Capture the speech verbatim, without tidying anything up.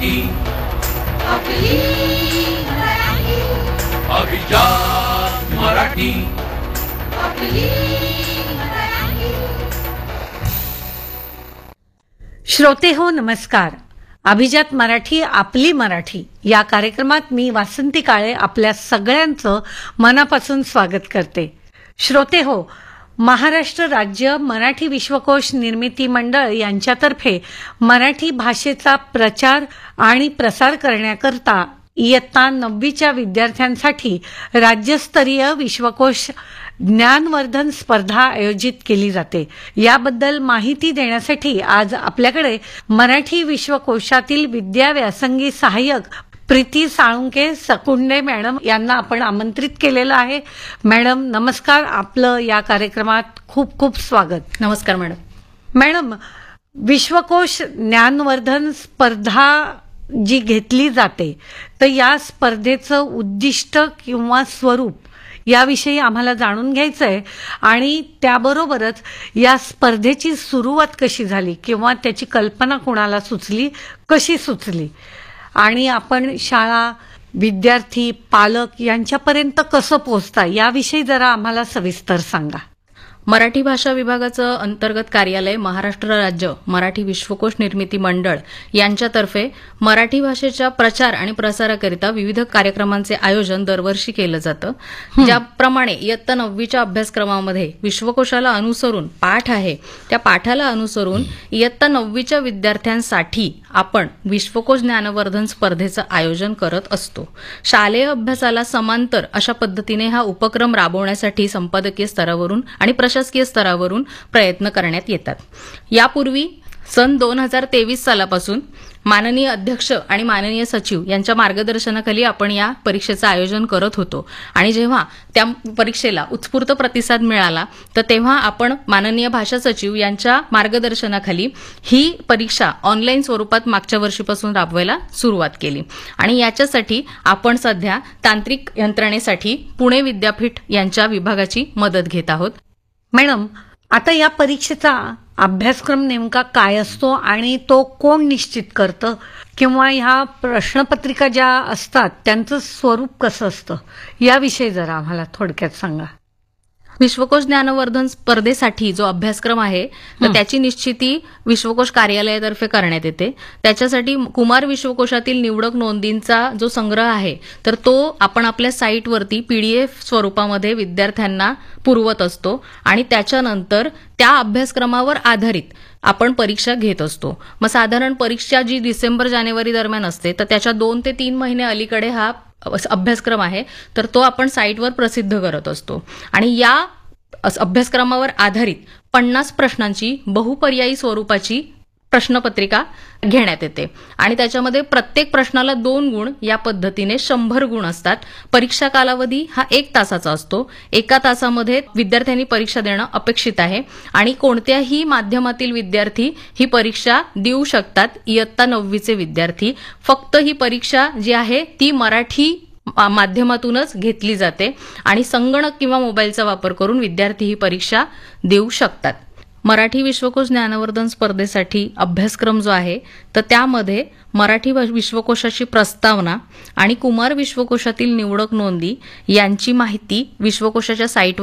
मराठी आपली मराठी अभिजात मराठी आपली मराठी. श्रोते हो नमस्कार. अभिजात मराठी आपली मराठी या कार्यक्रमात मी वासंती काळे आपल्या सगळ्यांचं मनापासून स्वागत करते. श्रोते हो, महाराष्ट्र राज्य मराठी विश्वकोश निर्मिती मंडळ यांच्यातर्फे मराठी भाषेचा प्रचार आणि प्रसार करण्याकरता इयत्ता नववीच्या विद्यार्थ्यांसाठी राज्यस्तरीय विश्वकोश ज्ञानवर्धन स्पर्धा आयोजित केली जाते. याबद्दल माहिती देण्यासाठी आज आपल्याकडे मराठी विश्वकोशातील विद्याव्यासंगी सहाय्यक प्रीती साळुंके सकुंडे मॅडम यांना आपण आमंत्रित केलेलं आहे. मॅडम नमस्कार, आपलं या कार्यक्रमात खूप खूप स्वागत. नमस्कार मॅडम. मॅडम, विश्वकोश ज्ञानवर्धन स्पर्धा जी घेतली जाते तर या स्पर्धेचं उद्दिष्ट किंवा स्वरूप याविषयी आम्हाला जाणून घ्यायचं आहे आणि त्याबरोबरच या स्पर्धेची सुरुवात कशी झाली किंवा त्याची कल्पना कोणाला सुचली, कशी सुचली आणि आपण शाळा, विद्यार्थी, पालक यांच्यापर्यंत कसं पोहोचता याविषयी जरा आम्हाला सविस्तर सांगा. मराठी भाषा विभागाचं अंतर्गत कार्यालय महाराष्ट्र राज्य मराठी विश्वकोश निर्मिती मंडळ यांच्यातर्फे मराठी भाषेच्या प्रचार आणि प्रसाराकरिता विविध कार्यक्रमांचे आयोजन दरवर्षी केलं जातं. ज्याप्रमाणे इयत्ता नववीच्या अभ्यासक्रमामध्ये विश्वकोशाला अनुसरून पाठ आहे, त्या पाठाला अनुसरून इयत्ता नववीच्या विद्यार्थ्यांसाठी आपण विश्वकोश ज्ञानवर्धन स्पर्धेचं आयोजन करत असतो. शालेय अभ्यासाला समांतर अशा पद्धतीने हा उपक्रम राबवण्यासाठी संपादकीय स्तरावरून आणि प्रशासकीय स्तरावरून प्रयत्न करण्यात येतात. यापूर्वी सन दोन हजार तेवीस सालापासून माननीय अध्यक्ष आणि माननीय सचिव यांच्या मार्गदर्शनाखाली आपण या परीक्षेचं आयोजन करत होतो आणि जेव्हा त्या परीक्षेला उत्स्फूर्त प्रतिसाद मिळाला तर तेव्हा आपण माननीय भाषा सचिव यांच्या मार्गदर्शनाखाली ही परीक्षा ऑनलाईन स्वरूपात मागच्या वर्षीपासून राबवायला सुरुवात केली आणि याच्यासाठी आपण सध्या तांत्रिक यंत्रणेसाठी पुणे विद्यापीठ यांच्या विभागाची मदत घेत आहोत. मॅडम, आता या परीक्षेचा अभ्यासक्रम नेमका काय असतो आणि तो कोण निश्चित करतं किंवा ह्या प्रश्नपत्रिका ज्या असतात त्यांचं स्वरूप कसं असतं याविषयी जरा आम्हाला थोडक्यात सांगा. विश्वकोश ज्ञानवर्धन स्पर्धेसाठी जो अभ्यासक्रम आहे तर त्याची निश्चिती विश्वकोश कार्यालयातर्फे करण्यात येते. त्याच्यासाठी कुमार विश्वकोशातील निवडक नोंदींचा जो संग्रह आहे तर तो आपण आपल्या साईटवरती पीडीएफ स्वरूपामध्ये विद्यार्थ्यांना पुरवत असतो आणि त्याच्यानंतर त्या अभ्यासक्रमावर आधारित आपण परीक्षा घेत असतो. मग साधारण परीक्षा जी डिसेंबर जानेवारी दरम्यान असते तर त्याच्या दोन ते तीन महिने अलीकडे हा अभ्यासक्रम आहे तर तो आपण साईटवर प्रसिद्ध करत असतो आणि या अभ्यासक्रमावर आधारित पन्नास प्रश्नांची बहुपर्यायी स्वरूपाची प्रश्नपत्रिका घेण्यात येते आणि त्याच्यामध्ये प्रत्येक प्रश्नाला दोन गुण या पद्धतीने शंभर गुण असतात. परीक्षा कालावधी हा एक तासाचा असतो. एका तासामध्ये विद्यार्थ्यांनी परीक्षा देणं अपेक्षित आहे आणि कोणत्याही माध्यमातील विद्यार्थी ही परीक्षा देऊ शकतात. इयत्ता नववीचे विद्यार्थी फक्त ही परीक्षा जी आहे ती मराठी माध्यमातूनच घेतली जाते आणि संगणक किंवा मोबाईलचा वापर करून विद्यार्थी ही परीक्षा देऊ शकतात. मराठी विश्वकोश ज्ञानवर्धन स्पर्धेसाठी अभ्यासक्रम जो आहे तर त्यामध्ये मराठी विश्वकोशाची प्रस्तावना आणि कुमार विश्वकोशातील निवडक नोंदी यांची माहिती विश्वकोशाच्या साईटवर